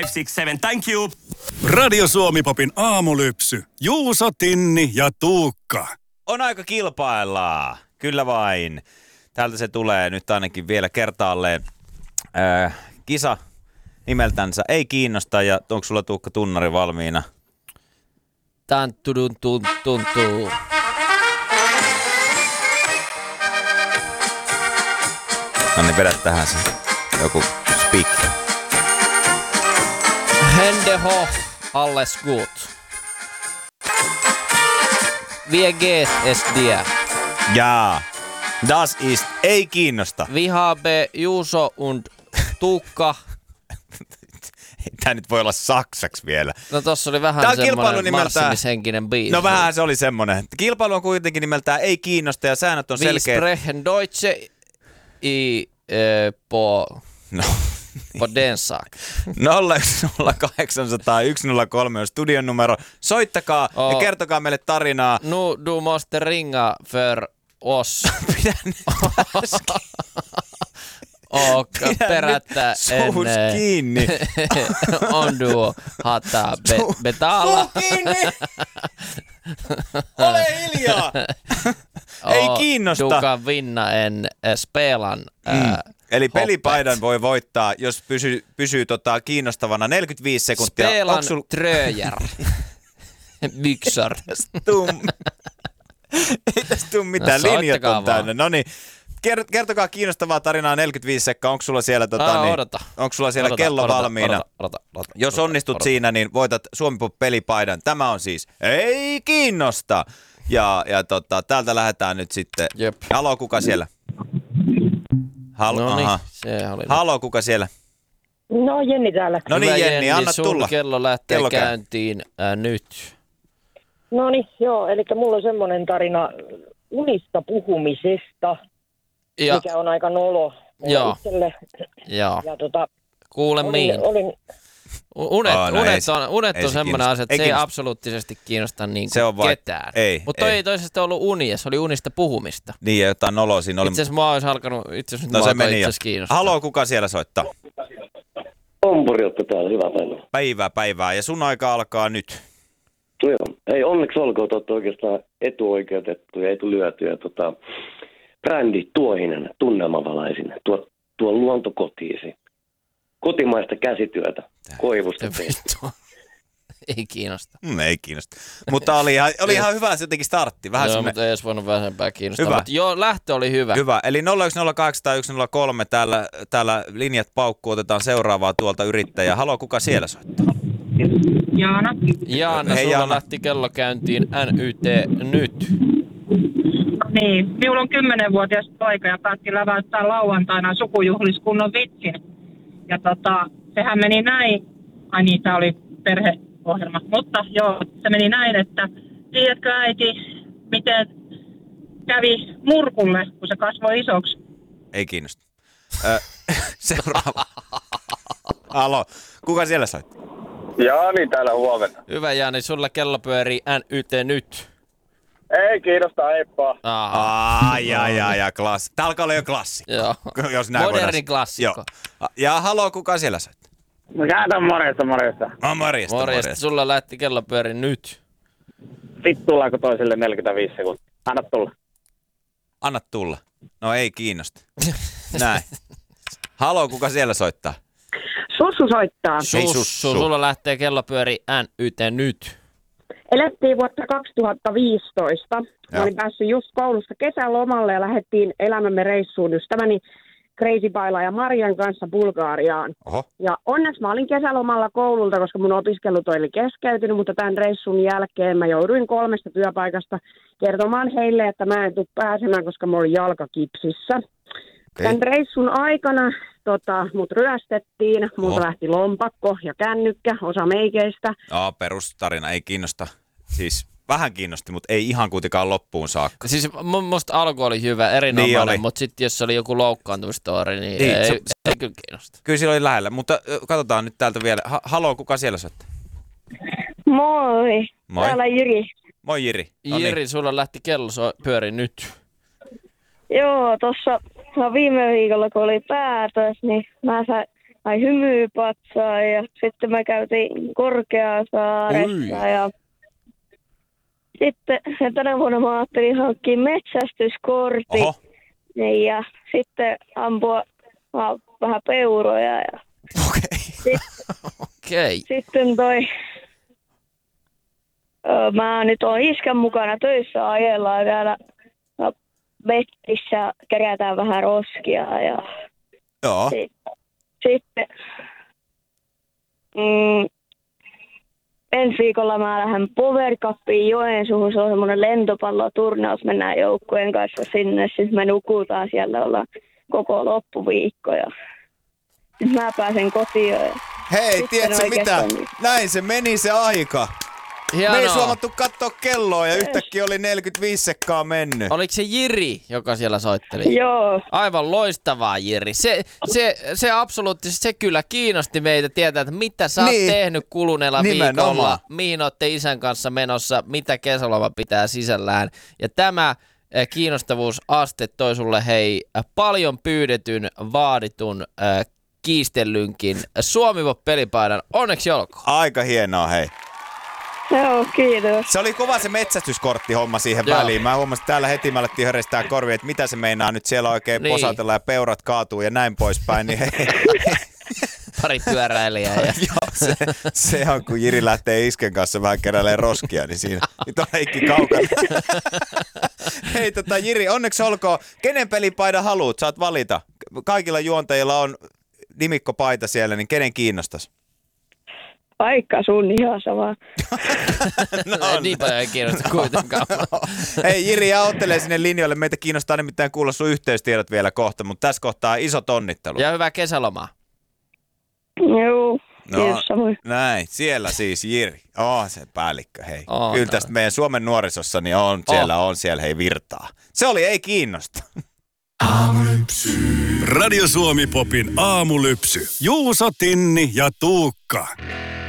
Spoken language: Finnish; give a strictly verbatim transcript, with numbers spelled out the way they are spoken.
six seven, thank you. Radio Suomi-popin aamulypsy. Juuso, Tinni ja Tuukka. On aika kilpailla. Kyllä vain. Täältä se tulee nyt ainakin vielä kertaalleen. Äh, kisa nimeltänsä ei kiinnosta ja onko sulla Tuukka tunnari valmiina? Tantudun tuntuu. No niin, vedä tähän se joku speaker. Hände hoch, alles gut. Wie geht es dir? Jaa, das ist ei kiinnosta. Vi habe Juuso und Tuukka. Tää nyt voi olla saksaksi vielä. No tossa oli vähän semmoinen nimeltään... massimishenkinen biisi. No vähän se oli semmonen. Kilpailu on kuitenkin nimeltään ei kiinnosta ja säännöt on selkeät. Vi sprechen Deutsche i äh, po... No. På den sak. nolla yksi nolla kahdeksan nolla nolla yksi nolla kolme on studion numero. Soittakaa oh. ja kertokaa meille tarinaa. Nu du måste ringa för oss. Pidä nyt Och berätta en... Suus kiinni. Om du hatar be, betala. Suu kiinni! Ole hiljaa! Ei kiinnosta. Du kan vinna en äh, spelan. Äh, mm. Eli hoppet. pelipaidan voi voittaa, jos pysyy, pysyy tota, kiinnostavana neljäkymmentäviisi sekuntia. Spelan sul... tröjär. Byxor. Ei tästä tule mitään, no, linjat on täynnä. vaan. No niin, kertokaa kiinnostavaa tarinaa neljäkymmentäviisi sekkaa. Onko sulla siellä, tota, Aa, niin, odota. onko sulla siellä odota, kello odota, valmiina? Odota, odota, odota, jos odota, onnistut odota. siinä, niin voitat Suomi-pop-pelipaidan. Tämä on siis ei kiinnosta. Ja, ja tota, täältä lähdetään nyt sitten. Jep. Halo, kuka siellä? Halo, no niin, aha. se oli. Halo, kuka siellä? No Jenni täällä. No niin Hyvä Jenni, Jenni, anna sun tulla. kello lähtee Kello käy. käyntiin äh, nyt. No niin, joo, eli mulla on semmoinen tarina unista puhumisesta, Ja, mikä on aika nolo Joo. itselle. joo. Ja tota, Kuule olin, miin. olin, Unet, Aa, no unet ei se- on, unet ei on se semmoinen kiinnosta. asia, että Ei se ei kiinnosta. absoluuttisesti kiinnosta niin Se on vai- ketään. ei, Mutta toi ei. ei toisesta ollut uni, se oli unista puhumista. Niin, ja jotain noloa siinä oli. Itse asiassa mua olisi alkanut, itse asiassa No mua se alkoi meni itse jo. asiassa kiinnostaa. Halo, kuka siellä soittaa? Ompuriotta täällä, hyvää päivää. Päivää, päivää. Ja sun aika alkaa nyt. Joo. Ei, onneksi olkoon, te olette oikeastaan etuoikeutettu ja etulyötyjä. Tota, brändi Tuohinen, tunnelmavalaisina. Tuo, tuo luontokotiisi. Kotimaista käsityötä, koivusta tehty. Vittu. Ei kiinnosta. Mm, ei kiinnosta. Mutta oli ihan, oli ihan hyvä se jotenkin startti. Vähän Joo, semmoinen- mutta ei edes voinut vähempää kiinnostaa. Hyvä. Mutta joo, lähtö oli hyvä. Hyvä. Eli nolla yksi nolla kahdeksan nolla yksi nolla kolme täällä, täällä linjat paukkuu. Otetaan seuraavaa tuolta yrittäjää. Halo, kuka siellä soittaa? Jaana. Jaana, Hei, sulla Jaana. lähti kello käyntiin N Y T nyt. Niin, minulla on kymmenvuotias poika ja päätti läväyttää lauantaina sukujuhliskunnon vitsin. Ja tota, sehän meni näin, ai niin, tää oli perheohjelma, mutta joo, se meni näin, että tiedätkö äiti, miten kävi murkulle, kun se kasvoi isoksi? Ei kiinnosta. Ö, seuraava. Halo, kuka siellä soittaa? Jaani täällä huomenna. Hyvä Jaani, sulla kello pyörii N Y T nyt. Ei kiinnosta, heippa. Aha. Ai, ai, ai, ai, klassi. Tää alkaa olla jo klassi. Joo. Jos näin Moderni voidaan- klassikko. Joo. Ja halo, kuka siellä soittaa? No käytän morjesta, morjesta. No, morjesta, Morjesta, morjesta. sulla lähti kello pyörii nyt. Vittuillaanko toiselle neljäkymmentäviisi sekuntia? Anna tulla. Anna tulla. No ei kiinnosta. Näin. Halo, kuka siellä soittaa? Sussu soittaa. Hei, Sussu, Sussu. sulla lähtee kello pyörii N Y T nyt. Elettiin vuotta kaksituhattaviisitoista. Mä Joo. olin päässyt just koulusta kesälomalle ja lähdettiin elämämme reissuun ystäväni Crazy Baila ja Marian kanssa Bulgariaan. Oho. Ja onneksi mä olin kesälomalla koululta, koska mun opiskelut oli keskeytynyt, mutta tämän reissun jälkeen mä jouduin kolmesta työpaikasta kertomaan heille, että mä en tule pääsemään, koska mä olin jalkakipsissä. Okay. Tämän reissun aikana tota, mut ryöstettiin, multa Oho. lähti lompakko ja kännykkä, osa meikeistä. Joo, perustarina ei kiinnosta. Siis vähän kiinnosti, mutta ei ihan kuitenkaan loppuun saakka. Siis mun musta alku oli hyvä, Niin erinomainen, oli. mutta sitten jos oli joku loukkaantumistori, niin, Niin, ei, se- ei, ei kyllä kiinnosta. Kyllä sillä oli lähellä, mutta ö, katsotaan nyt täältä vielä. Ha- Halo, kuka siellä soittaa? Moi, Moi. täällä Jyri. Moi Jiri. No niin. Jiri, sulla lähti kello so- pyörii nyt. Joo, tuossa no viime viikolla kun oli päätös, niin mä sain ai hymypatsaa ja sitten mä käytiin Korkeasaaressa Ui. ja sitten ja tänä vuonna mä ajattelin hankkia metsästyskortin Oho. ja sitten ampua ah, vähän peuroja ja Okei. sit, Okei. sitten toi ö, mä nyt oon iskän mukana töissä, ajellaan täällä no, metsissä, kerätään vähän roskia ja Joo. sit- sitten mm, ensi viikolla mä lähden Power Cupiin Joensuuhun, se on semmoinen lentopalloturnaus, mennään joukkueen kanssa sinne, sitten me nukutaan siellä, ollaan koko loppuviikko ja sitten mä pääsen kotiin ja Hei, Sitten tiedätkö mitä? oikeastaan- Näin se meni se aika. Me ei Hienoa. suomattu katsoa kelloa ja yhtäkkiä oli neljäkymmentäviisi sekkaa mennyt. Oliko se Jiri, joka siellä soitteli? joo, Aivan loistavaa, Jiri. Se, se, se absoluuttisesti, se kyllä kiinnosti meitä tietää, että mitä sä oot Niin. tehnyt kuluneella Nimenomaan. viikolla, mihin ootte isän kanssa menossa, mitä kesäloma pitää sisällään. Ja tämä eh, kiinnostavuusaste toi sulle hei eh, paljon pyydetyn, vaaditun, äh, kiistellynkin Suomi-pelipaidan. Onneksi olkoon. Aika hienoa, hei. joo, kiitos. Se oli kova se metsästyskorttihomma siihen Joo. väliin. Mä huomasin, että täällä heti mä alettiin höristää korvia, että mitä se meinaa nyt siellä oikein Niin. posatella ja peurat kaatuu ja näin poispäin. Niin hei. Pari pyöräilijää. Ja... Joo, se, se on, kun Jiri lähtee isken kanssa vähän keräilee roskia, niin siinä nyt on leikki kaukana. Hei tota Jiri, onneksi olkoon. Kenen pelipaidan haluat? Saat valita. Kaikilla juontajilla on nimikkopaita siellä, niin kenen kiinnostaisi? Paikka sun ihan sama. No, niin paljon ei kiinnosta kuitenkaan. Hei Jiri, ja ottelee sinne linjoille. Meitä kiinnostaa nimittäin kuulla sun yhteystiedot vielä kohta, mutta tässä kohtaa isot onnittelut. Ja hyvää kesälomaa. Joo, No, kiitos samoin. näin, siellä siis Jiri. Oh, se päällikkö, hei. On Kyllä toi. tästä meidän Suomen nuorisossa, niin on siellä, on siellä, hei virtaa. Se oli ei kiinnosta. Radio Suomi Popin aamulypsy. Juuso, Tinni ja Tuukka.